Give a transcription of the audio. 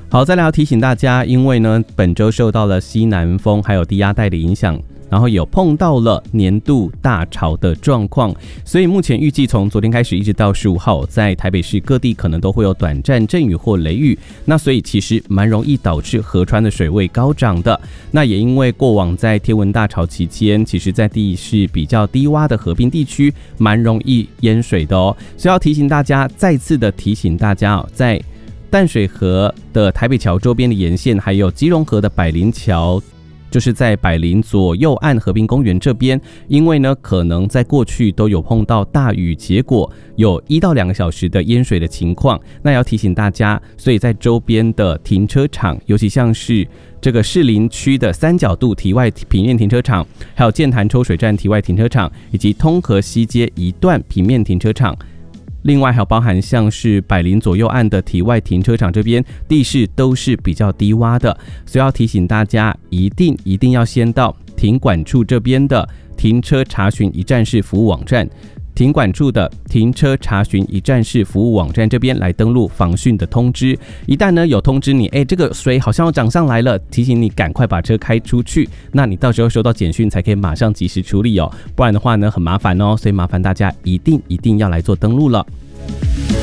好，再来要提醒大家，因为呢本周受到了西南风还有低压带的影响，然后有碰到了年度大潮的状况，所以目前预计从昨天开始一直到15号，在台北市各地可能都会有短暂阵雨或雷雨，那所以其实蛮容易导致河川的水位高涨的。那也因为过往在天文大潮期间，其实在地是比较低洼的河滨地区，蛮容易淹水的哦。所以要提醒大家，再次的提醒大家哦，在淡水河的台北桥周边的沿线，还有基隆河的百灵桥，就是在百灵左右岸河滨公园这边，因为呢可能在过去都有碰到大雨，结果有1到2个小时的淹水的情况，那要提醒大家，所以在周边的停车场，尤其像是这个士林区的三角渡堤外平面停车场，还有剑潭抽水站堤外停车场，以及通河西街一段平面停车场，另外还有包含像是百灵左右岸的堤外停车场，这边地势都是比较低洼的，所以要提醒大家一定要先到停管处这边的停车查询一站式服务网站，停管处的停车查询一站式服务网站这边来登录防汛的通知，一旦呢有通知你，这个水好像要涨上来了，提醒你赶快把车开出去，那你到时候收到简讯才可以马上及时处理哦，不然的话呢很麻烦哦，所以麻烦大家一定要来做登录了。